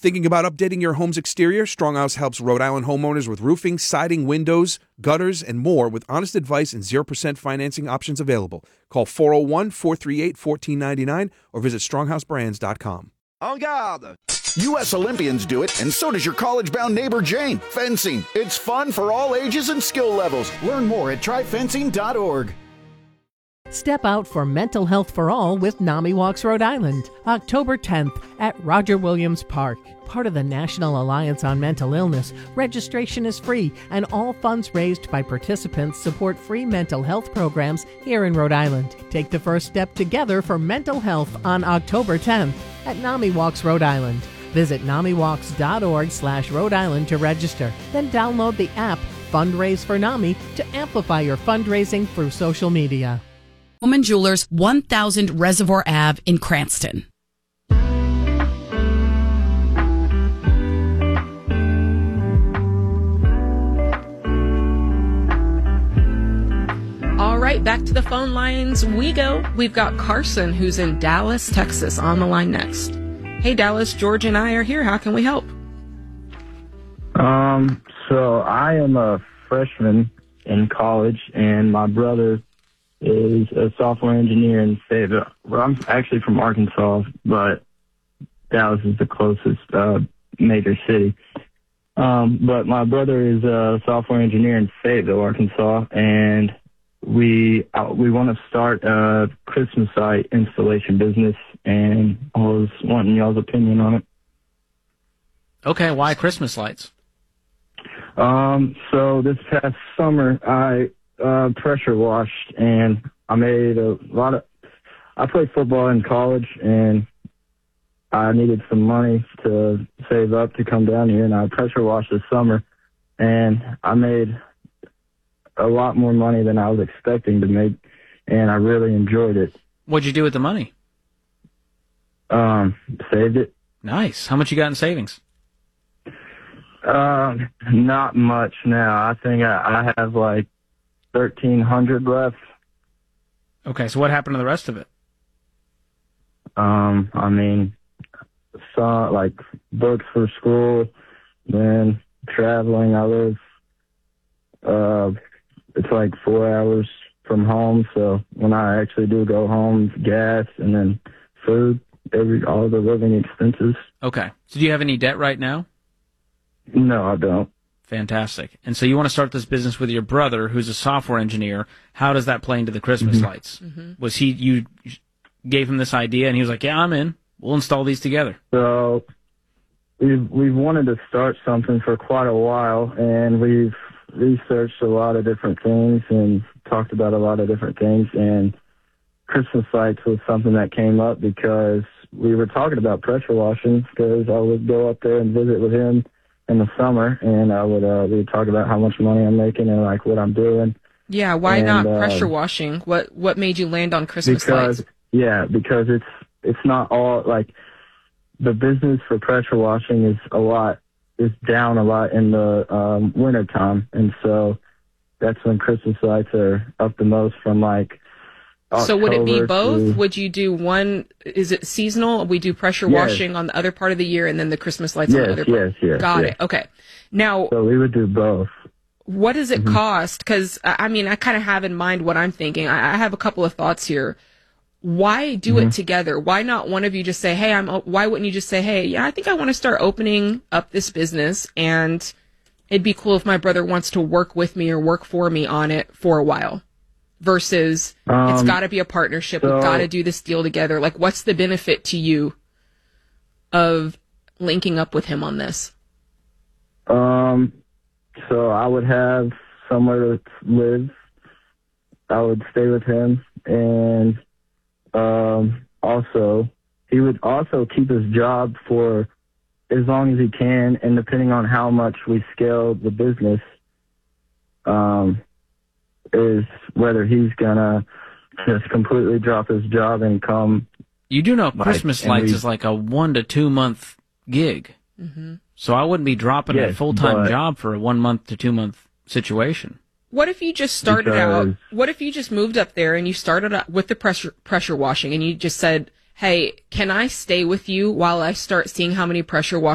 Thinking about updating your home's exterior? Stronghouse helps Rhode Island homeowners with roofing, siding, windows, gutters, and more with honest advice and 0% financing options available. Call 401-438-1499 or visit stronghouseBrands.com. En garde! U.S. Olympians do it, and so does your college-bound neighbor Jane. Fencing. It's fun for all ages and skill levels. Learn more at tryfencing.org. Step out for Mental Health for All with NAMI Walks Rhode Island, October 10th at Roger Williams Park. Part of the National Alliance on Mental Illness, registration is free, and all funds raised by participants support free mental health programs here in Rhode Island. Take the first step together for mental health on October 10th at NAMI Walks Rhode Island. Visit NAMIWalks.org/Rhode Island to register. Then download the app Fundraise for NAMI to amplify your fundraising through social media. Woman Jewelers, 1000 Reservoir Ave in Cranston. All right, back to the phone lines we go. We've got Carson, who's in Dallas, Texas, on the line next. Hey, Dallas, George and I are here. How can we help? So I am a freshman in college, and my brother is a software engineer in Fayetteville. Well, I'm actually from Arkansas, but Dallas is the closest major city. But my brother is a software engineer in Fayetteville, Arkansas, and we want to start a Christmas light installation business, and I was wanting y'all's opinion on it. Okay, why Christmas lights? So this past summer, I pressure washed, and I made I played football in college, and I needed some money to save up to come down here, and I pressure washed this summer, and I made a lot more money than I was expecting to make, and I really enjoyed it. What'd you do with the money? Saved it. Nice. How much you got in savings? Not much now. I think I have like 1,300 left. Okay, so what happened to the rest of it? I mean, like books for school, then traveling. I live, it's like 4 hours from home, so when I actually do go home, gas and then food, all the living expenses. Okay, so do you have any debt right now? No, I don't. Fantastic. And so you want to start this business with your brother, who's a software engineer. How does that play into the Christmas lights? Mm-hmm. Was you gave him this idea, and he was like, yeah, I'm in. We'll install these together. So we've wanted to start something for quite a while, and we've researched a lot of different things and talked about a lot of different things, and Christmas lights was something that came up because we were talking about pressure washing, because I would go up there and visit with him in the summer, and we would talk about how much money I'm making and like what I'm doing. Yeah, why not pressure washing? What made you land on Christmas lights? Yeah, because it's not all like the business for pressure washing is down a lot in the winter time, and so that's when Christmas lights are up the most from like October. So would it be both? Would you do one? Is it seasonal? We do pressure washing on the other part of the year, and then the Christmas lights on the other part. Yes. Got it. Okay. Now, so we would do both. What does it cost? Because I mean, I kind of have in mind what I'm thinking. I have a couple of thoughts here. Why do it together? Why not one of you just say, "Hey, why wouldn't you just say, "Hey, yeah, I think I want to start opening up this business, and it'd be cool if my brother wants to work with me or work for me on it for a while." Versus, it's got to be a partnership. We've got to do this deal together. Like, what's the benefit to you of linking up with him on this? So I would have somewhere to live. I would stay with him, and also he would also keep his job for as long as he can, and depending on how much we scale the business, is whether he's gonna just completely drop his job and come. You do know Christmas lights is like a 1 to 2 month gig, so I wouldn't be dropping a full-time job for a 1 month to 2 month situation. What if you just started out? What if you just moved up there and you started out with the pressure washing, and you just said, "Hey, can I stay with you while I start seeing how many pressure